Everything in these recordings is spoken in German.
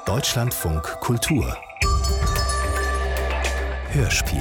Deutschlandfunk Kultur Hörspiel.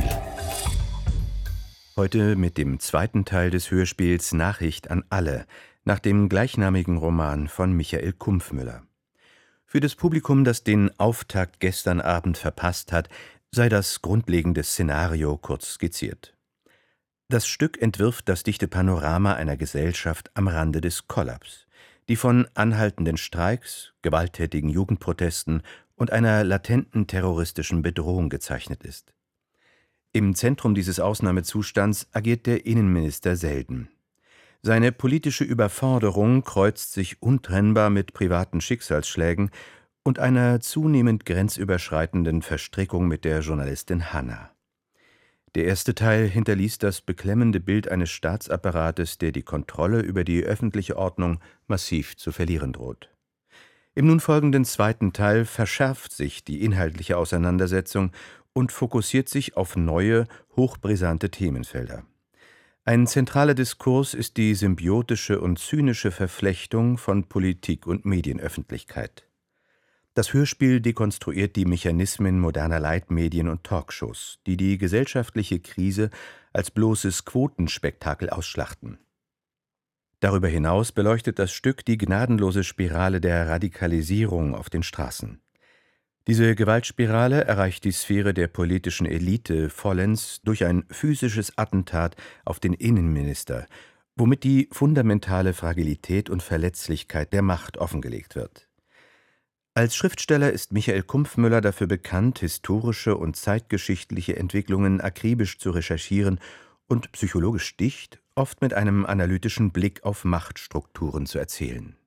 Heute mit dem zweiten Teil des Hörspiels Nachricht an alle, nach dem gleichnamigen Roman von Michael Kumpfmüller. Für das Publikum, das den Auftakt gestern Abend verpasst hat, sei das grundlegende Szenario kurz skizziert. Das Stück entwirft das dichte Panorama einer Gesellschaft am Rande des Kollaps, die von anhaltenden Streiks, gewalttätigen Jugendprotesten und einer latenten terroristischen Bedrohung gezeichnet ist. Im Zentrum dieses Ausnahmezustands agiert der Innenminister Selden. Seine politische Überforderung kreuzt sich untrennbar mit privaten Schicksalsschlägen und einer zunehmend grenzüberschreitenden Verstrickung mit der Journalistin Hanna. Der erste Teil hinterließ das beklemmende Bild eines Staatsapparates, der die Kontrolle über die öffentliche Ordnung massiv zu verlieren droht. Im nun folgenden zweiten Teil verschärft sich die inhaltliche Auseinandersetzung und fokussiert sich auf neue, hochbrisante Themenfelder. Ein zentraler Diskurs ist die symbiotische und zynische Verflechtung von Politik und Medienöffentlichkeit. Das Hörspiel dekonstruiert die Mechanismen moderner Leitmedien und Talkshows, die die gesellschaftliche Krise als bloßes Quotenspektakel ausschlachten. Darüber hinaus beleuchtet das Stück die gnadenlose Spirale der Radikalisierung auf den Straßen. Diese Gewaltspirale erreicht die Sphäre der politischen Elite vollends durch ein physisches Attentat auf den Innenminister, womit die fundamentale Fragilität und Verletzlichkeit der Macht offengelegt wird. Als Schriftsteller ist Michael Kumpfmüller dafür bekannt, historische und zeitgeschichtliche Entwicklungen akribisch zu recherchieren und psychologisch dicht, oft mit einem analytischen Blick auf Machtstrukturen zu erzählen.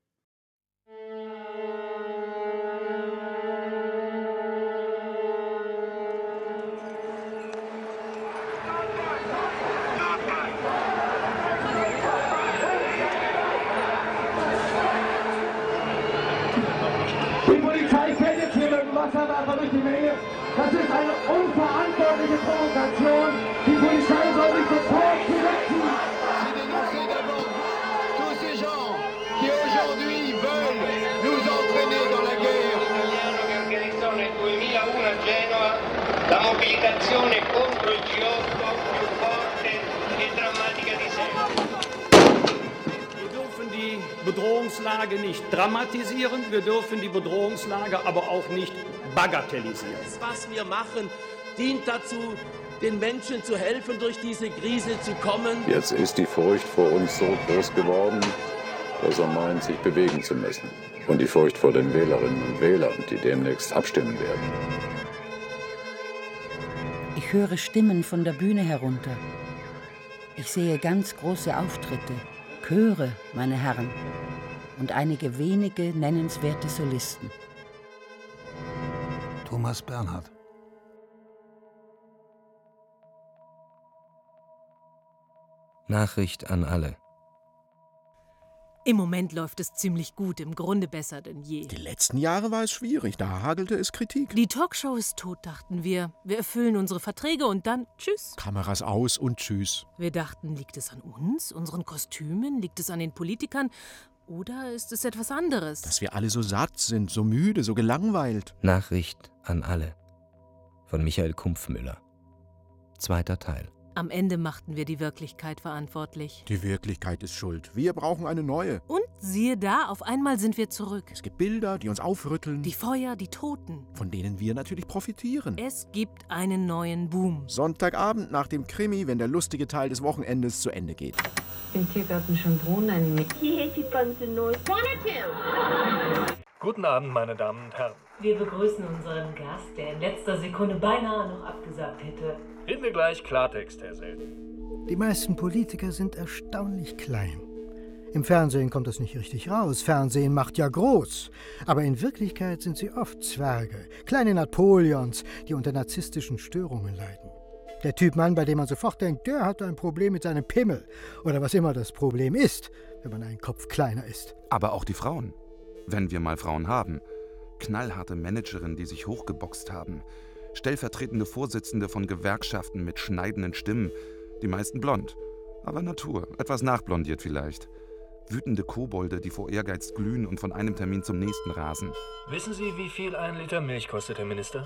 Durch die Menge. Das ist eine unverantwortliche Provokation. Die Polizei soll sich sofort zurückziehen. C'est dénoncer d'abord tous ces gens qui aujourd'hui veulent nous entraîner dans la guerre. Italiano che organizzò nel 2001 a Genova la mobilitazione contro il G8 più forte e drammatica di sempre. Wir dürfen die Bedrohungslage nicht dramatisieren, wir dürfen die Bedrohungslage aber auch nicht bagatellisieren. Was wir machen, dient dazu, den Menschen zu helfen, durch diese Krise zu kommen. Jetzt ist die Furcht vor uns so groß geworden, dass er meint, sich bewegen zu müssen. Und die Furcht vor den Wählerinnen und Wählern, die demnächst abstimmen werden. Ich höre Stimmen von der Bühne herunter. Ich sehe ganz große Auftritte, Chöre, meine Herren, und einige wenige nennenswerte Solisten. Thomas Bernhard. Nachricht an alle. Im Moment läuft es ziemlich gut, im Grunde besser denn je. Die letzten Jahre war es schwierig, da hagelte es Kritik. Die Talkshow ist tot, dachten wir. Wir erfüllen unsere Verträge und dann tschüss. Kameras aus und tschüss. Wir dachten, liegt es an uns, unseren Kostümen, liegt es an den Politikern oder ist es etwas anderes? Dass wir alle so satt sind, so müde, so gelangweilt. Nachricht an alle. Von Michael Kumpfmüller. Zweiter Teil. Am Ende machten wir die Wirklichkeit verantwortlich. Die Wirklichkeit ist schuld. Wir brauchen eine neue. Und siehe da, auf einmal sind wir zurück. Es gibt Bilder, die uns aufrütteln. Die Feuer, die Toten. Von denen wir natürlich profitieren. Es gibt einen neuen Boom. Sonntagabend nach dem Krimi, wenn der lustige Teil des Wochenendes zu Ende geht. Im Tiergarten Schönbrunn ein Guten Abend, meine Damen und Herren. Wir begrüßen unseren Gast, der in letzter Sekunde beinahe noch abgesagt hätte. Reden wir gleich Klartext, Herr Selden. Die meisten Politiker sind erstaunlich klein. Im Fernsehen kommt das nicht richtig raus. Fernsehen macht ja groß. Aber in Wirklichkeit sind sie oft Zwerge, kleine Napoleons, die unter narzisstischen Störungen leiden. Der Typ Mann, bei dem man sofort denkt, der hat ein Problem mit seinem Pimmel. Oder was immer das Problem ist, wenn man einen Kopf kleiner ist. Aber auch die Frauen. Wenn wir mal Frauen haben. Knallharte Managerinnen, die sich hochgeboxt haben. Stellvertretende Vorsitzende von Gewerkschaften mit schneidenden Stimmen. Die meisten blond. Aber Natur. Etwas nachblondiert vielleicht. Wütende Kobolde, die vor Ehrgeiz glühen und von einem Termin zum nächsten rasen. Wissen Sie, wie viel 1 Liter Milch kostet, Herr Minister?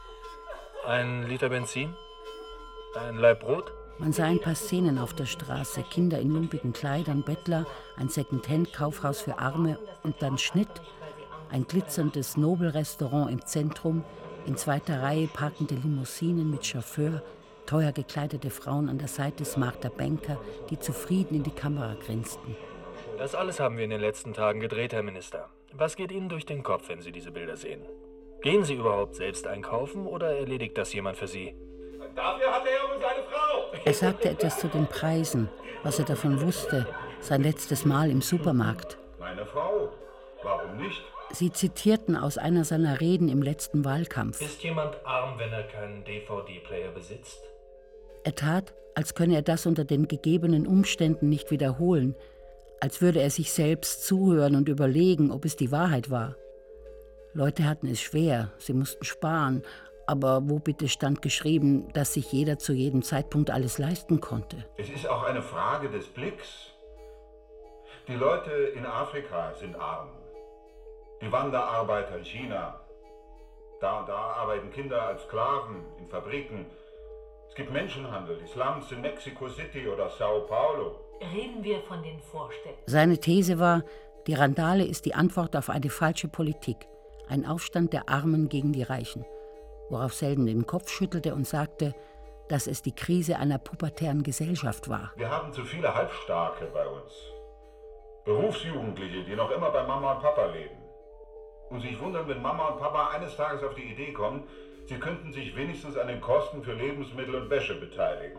1 Liter Benzin? Ein Laib Brot? Man sah ein paar Szenen auf der Straße. Kinder in lumpigen Kleidern, Bettler, ein Second-Hand-Kaufhaus für Arme und dann Schnitt. Ein glitzerndes Nobelrestaurant im Zentrum, in zweiter Reihe parkende Limousinen mit Chauffeur, teuer gekleidete Frauen an der Seite smarter Banker, die zufrieden in die Kamera grinsten. Das alles haben wir in den letzten Tagen gedreht, Herr Minister. Was geht Ihnen durch den Kopf, wenn Sie diese Bilder sehen? Gehen Sie überhaupt selbst einkaufen oder erledigt das jemand für Sie? Dafür hat er und seine Frau. Er sagte etwas zu den Preisen, was er davon wusste, sein letztes Mal im Supermarkt. Meine Frau? Warum nicht? Sie zitierten aus einer seiner Reden im letzten Wahlkampf. Ist jemand arm, wenn er keinen DVD-Player besitzt? Er tat, als könne er das unter den gegebenen Umständen nicht wiederholen, als würde er sich selbst zuhören und überlegen, ob es die Wahrheit war. Leute hatten es schwer, sie mussten sparen, aber wo bitte stand geschrieben, dass sich jeder zu jedem Zeitpunkt alles leisten konnte? Es ist auch eine Frage des Blicks. Die Leute in Afrika sind arm. Die Wanderarbeiter in China. Da und da arbeiten Kinder als Sklaven in Fabriken. Es gibt Menschenhandel, die Slums in Mexico City oder Sao Paulo. Reden wir von den Vorstädten. Seine These war, die Randale ist die Antwort auf eine falsche Politik. Ein Aufstand der Armen gegen die Reichen. Worauf Selden den Kopf schüttelte und sagte, dass es die Krise einer pubertären Gesellschaft war. Wir haben zu viele Halbstarke bei uns. Berufsjugendliche, die noch immer bei Mama und Papa leben. Und sich wundern, wenn Mama und Papa eines Tages auf die Idee kommen, sie könnten sich wenigstens an den Kosten für Lebensmittel und Wäsche beteiligen.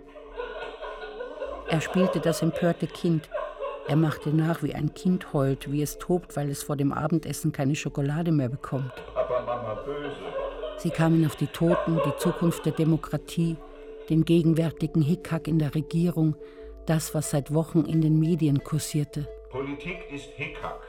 Er spielte das empörte Kind. Er machte nach, wie ein Kind heult, wie es tobt, weil es vor dem Abendessen keine Schokolade mehr bekommt. Papa, Mama, böse. Sie kamen auf die Toten, die Zukunft der Demokratie, den gegenwärtigen Hickhack in der Regierung, das, was seit Wochen in den Medien kursierte. Politik ist Hickhack.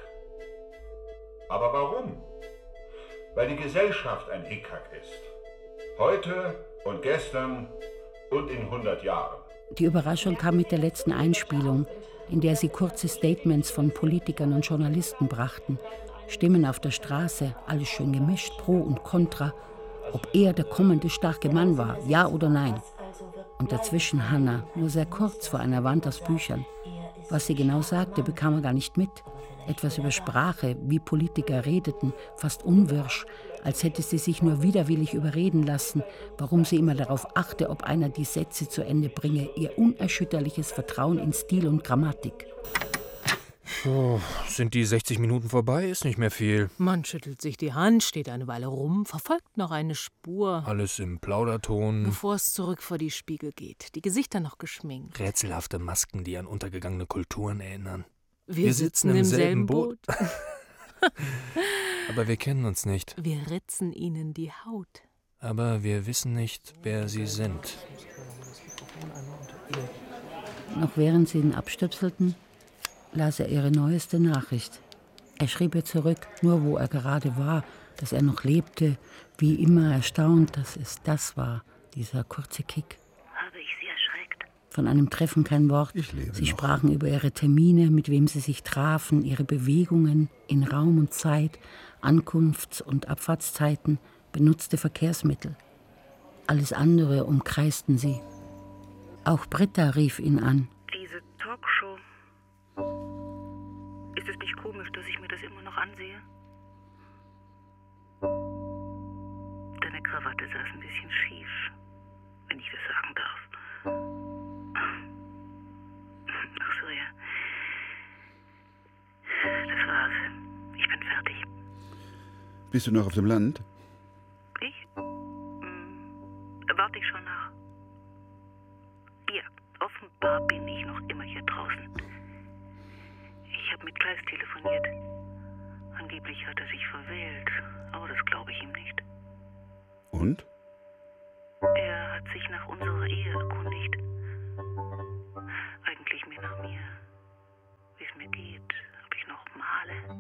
Aber warum? Weil die Gesellschaft ein Hickhack ist. Heute und gestern und in 100 Jahren. Die Überraschung kam mit der letzten Einspielung, in der sie kurze Statements von Politikern und Journalisten brachten. Stimmen auf der Straße, alles schön gemischt, pro und contra. Ob er der kommende starke Mann war, ja oder nein. Und dazwischen Hannah, nur sehr kurz vor einer Wand aus Büchern. Was sie genau sagte, bekam er gar nicht mit. Etwas über Sprache, wie Politiker redeten, fast unwirsch, als hätte sie sich nur widerwillig überreden lassen, warum sie immer darauf achte, ob einer die Sätze zu Ende bringe, ihr unerschütterliches Vertrauen in Stil und Grammatik. Oh, sind die 60 Minuten vorbei? Ist nicht mehr viel. Man schüttelt sich die Hand, steht eine Weile rum, verfolgt noch eine Spur. Alles im Plauderton. Bevor es zurück vor die Spiegel geht. Die Gesichter noch geschminkt. Rätselhafte Masken, die an untergegangene Kulturen erinnern. Wir sitzen im selben Boot. Aber wir kennen uns nicht. Wir ritzen ihnen die Haut. Aber wir wissen nicht, wer sie sind. Noch während sie ihn abstöpselten, las er ihre neueste Nachricht. Er schrieb ihr zurück, nur wo er gerade war, dass er noch lebte, wie immer erstaunt, dass es das war, dieser kurze Kick. Habe ich Sie erschreckt? Von einem Treffen kein Wort. Sie sprachen über ihre Termine, mit wem sie sich trafen, ihre Bewegungen in Raum und Zeit, Ankunfts- und Abfahrtszeiten, benutzte Verkehrsmittel. Alles andere umkreisten sie. Auch Britta rief ihn an. Diese Talkshow. Ist es nicht komisch, dass ich mir das immer noch ansehe? Deine Krawatte saß ein bisschen schief, wenn ich das sagen darf. Ach so, ja. Das war's. Ich bin fertig. Bist du noch auf dem Land? Ich? Warte ich schon nach. Ja, offenbar bin ich noch immer hier draußen. Ich habe mit Kleist telefoniert. Angeblich hat er sich verwählt, aber das glaube ich ihm nicht. Und? Er hat sich nach unserer Ehe erkundigt. Eigentlich mehr nach mir. Wie es mir geht, ob ich noch male.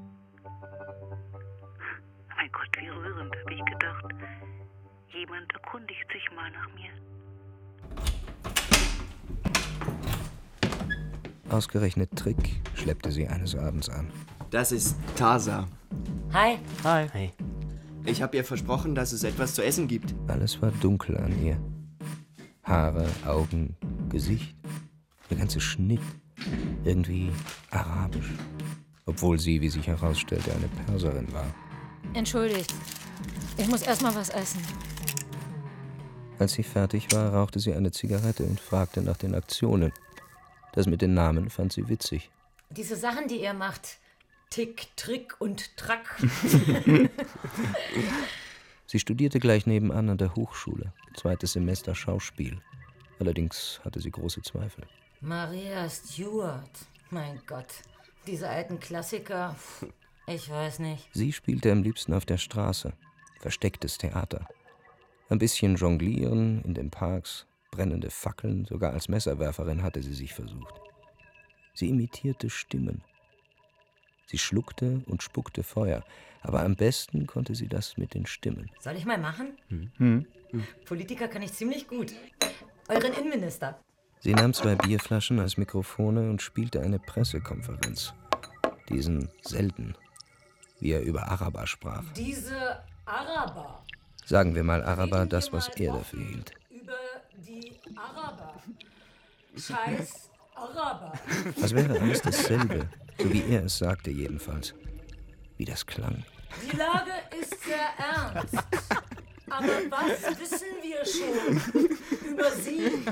Mein Gott, wie rührend, habe ich gedacht. Jemand erkundigt sich mal nach mir. Ausgerechnet Trick schleppte sie eines Abends an. Das ist Tasa. Hi. Hi. Hey. Ich habe ihr versprochen, dass es etwas zu essen gibt. Alles war dunkel an ihr. Haare, Augen, Gesicht, der ganze Schnitt. Irgendwie arabisch. Obwohl sie, wie sich herausstellte, eine Perserin war. Entschuldigt. Ich muss erst mal was essen. Als sie fertig war, rauchte sie eine Zigarette und fragte nach den Aktionen. Das mit den Namen fand sie witzig. Diese Sachen, die ihr macht. Tick, Trick und Track. Sie studierte gleich nebenan an der Hochschule. 2. Semester Schauspiel. Allerdings hatte sie große Zweifel. Maria Stuart. Mein Gott. Diese alten Klassiker. Ich weiß nicht. Sie spielte am liebsten auf der Straße. Verstecktes Theater. Ein bisschen jonglieren in den Parks, brennende Fackeln, sogar als Messerwerferin hatte sie sich versucht. Sie imitierte Stimmen. Sie schluckte und spuckte Feuer, aber am besten konnte sie das mit den Stimmen. Soll ich mal machen? Politiker kann ich ziemlich gut. Euren Innenminister. Sie nahm 2 Bierflaschen als Mikrofone und spielte eine Pressekonferenz. Diesen Selden, wie er über Araber sprach. Diese Araber. Sagen wir mal Araber, das, was er dafür hielt. Über die Araber. Scheiß Araber. Als wäre alles dasselbe, so wie er es sagte jedenfalls. Wie das klang. Die Lage ist sehr ernst. Aber was wissen wir schon über Sie?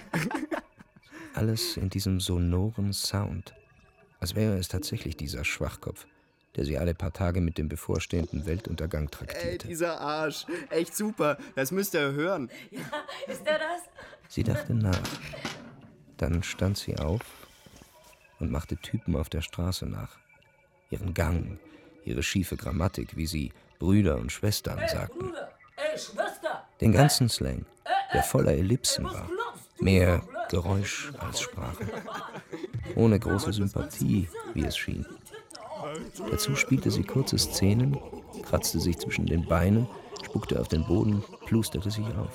Alles in diesem sonoren Sound. Als wäre es tatsächlich dieser Schwachkopf, der sie alle paar Tage mit dem bevorstehenden Weltuntergang traktierte. Dieser Arsch. Echt super. Das müsst ihr hören. Ja, ist er das? Sie dachte nach. Dann stand sie auf und machte Typen auf der Straße nach. Ihren Gang, ihre schiefe Grammatik, wie sie Brüder und Schwestern sagten. Bruder, ey, Schwester. Den ganzen Slang, der voller Ellipsen war. Mehr Geräusch als Sprache. Ohne große Sympathie, wie es schien. Dazu spielte sie kurze Szenen, kratzte sich zwischen den Beinen, spuckte auf den Boden, plusterte sich auf.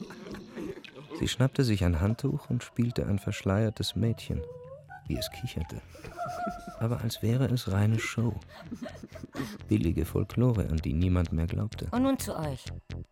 Sie schnappte sich ein Handtuch und spielte ein verschleiertes Mädchen, wie es kicherte. Aber als wäre es reine Show. Billige Folklore, an die niemand mehr glaubte. Und nun zu euch.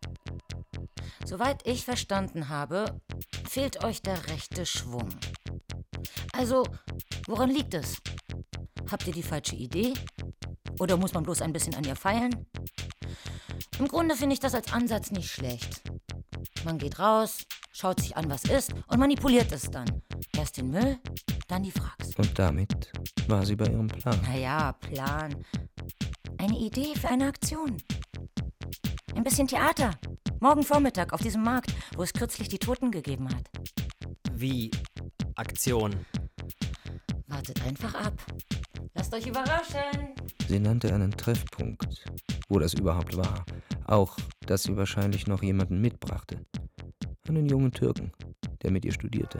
Soweit ich verstanden habe, fehlt euch der rechte Schwung. Also, woran liegt es? Habt ihr die falsche Idee? Oder muss man bloß ein bisschen an ihr feilen? Im Grunde finde ich das als Ansatz nicht schlecht. Man geht raus, schaut sich an, was ist und manipuliert es dann. Erst den Müll, dann die Fracks. Und damit war sie bei ihrem Plan. Naja, Plan. Eine Idee für eine Aktion. Ein bisschen Theater. Morgen Vormittag auf diesem Markt, wo es kürzlich die Toten gegeben hat. Wie Aktion? Wartet einfach ab. Lasst euch überraschen. Sie nannte einen Treffpunkt, wo das überhaupt war. Auch, dass sie wahrscheinlich noch jemanden mitbrachte. Einen jungen Türken, der mit ihr studierte.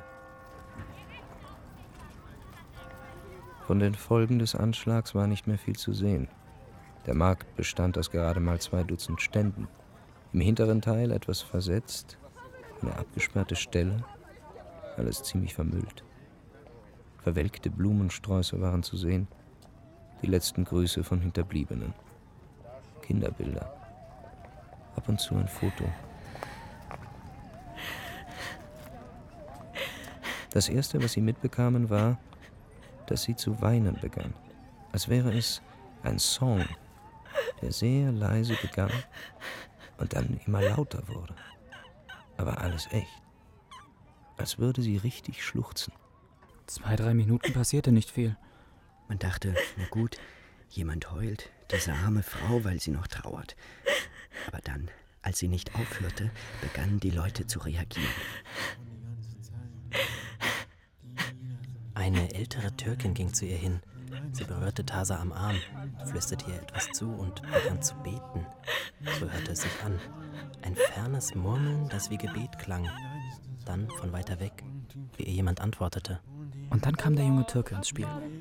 Von den Folgen des Anschlags war nicht mehr viel zu sehen. Der Markt bestand aus gerade mal 2 Dutzend Ständen. Im hinteren Teil, etwas versetzt, eine abgesperrte Stelle, alles ziemlich vermüllt. Verwelkte Blumensträuße waren zu sehen, die letzten Grüße von Hinterbliebenen. Kinderbilder, ab und zu ein Foto. Das Erste, was sie mitbekamen, war, dass sie zu weinen begann, als wäre es ein Song, der sehr leise begann und dann immer lauter wurde. Aber alles echt. Als würde sie richtig schluchzen. 2-3 Minuten passierte nicht viel. Man dachte, na gut, jemand heult, diese arme Frau, weil sie noch trauert. Aber dann, als sie nicht aufhörte, begannen die Leute zu reagieren. Eine ältere Türkin ging zu ihr hin. Sie berührte Tasa am Arm, flüsterte ihr etwas zu und begann zu beten. So hörte es sich an. Ein fernes Murmeln, das wie Gebet klang. Dann von weiter weg, wie ihr jemand antwortete. Und dann kam der junge Türke ins Spiel.